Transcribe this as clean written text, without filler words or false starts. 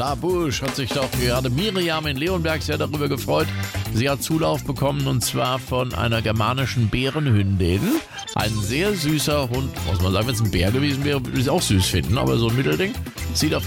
La Bouche hat sich doch gerade Miriam in Leonberg sehr darüber gefreut. Sie hat Zulauf bekommen und zwar von einer germanischen Bärenhündin. Ein sehr süßer Hund, muss man sagen, wenn es ein Bär gewesen wäre, würde ich es auch süß finden, aber so ein Mittelding. Sieht auf